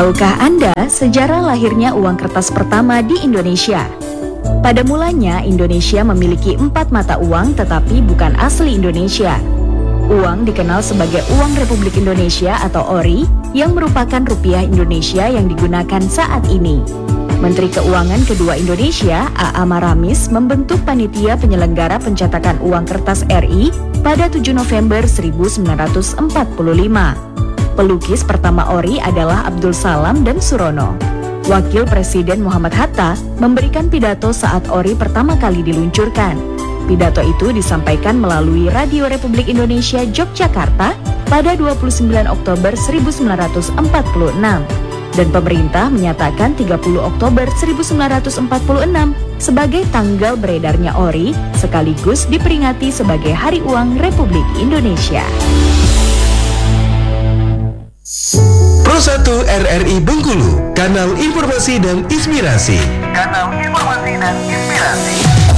Tahukah Anda sejarah lahirnya uang kertas pertama di Indonesia? Pada mulanya, Indonesia memiliki 4 mata uang tetapi bukan asli Indonesia. Uang dikenal sebagai Uang Republik Indonesia atau ORI yang merupakan rupiah Indonesia yang digunakan saat ini. Menteri Keuangan kedua Indonesia, A.A. Maramis, membentuk panitia penyelenggara pencetakan uang kertas RI pada 7 November 1945. Pelukis pertama ORI adalah Abdul Salam dan Surono. Wakil Presiden Muhammad Hatta memberikan pidato saat ORI pertama kali diluncurkan. Pidato itu disampaikan melalui Radio Republik Indonesia Yogyakarta pada 29 Oktober 1946. Dan pemerintah menyatakan 30 Oktober 1946 sebagai tanggal beredarnya ORI sekaligus diperingati sebagai Hari Uang Republik Indonesia. Pro 1 RRI Bengkulu, kanal informasi dan inspirasi. Kanal informasi dan inspirasi.